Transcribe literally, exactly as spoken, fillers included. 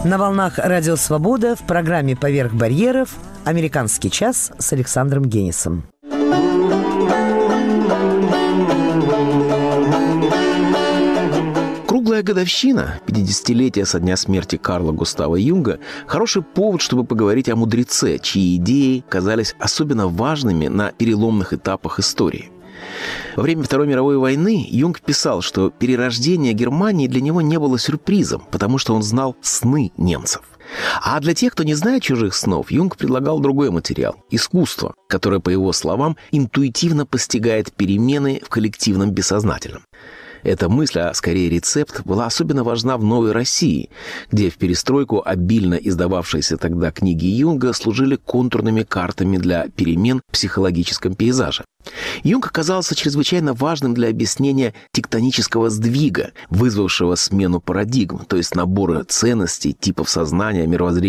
На волнах Радио Свобода в программе «Поверх барьеров» «Американский час» с Александром Генисом. Круглая годовщина, пятидесятилетие со дня смерти Карла Густава Юнга, хороший повод, чтобы поговорить о мудреце, чьи идеи казались особенно важными на переломных этапах истории. Во время Второй мировой войны Юнг писал, что перерождение Германии для него не было сюрпризом, потому что он знал сны немцев. А для тех, кто не знает чужих снов, Юнг предлагал другой материал – искусство, которое, по его словам, интуитивно постигает перемены в коллективном бессознательном. Эта мысль, а скорее рецепт, была особенно важна в Новой России, где в перестройку обильно издававшиеся тогда книги Юнга служили контурными картами для перемен в психологическом пейзаже. Юнг оказался чрезвычайно важным для объяснения тектонического сдвига, вызвавшего смену парадигм, то есть набора ценностей, типов сознания, мировоззрения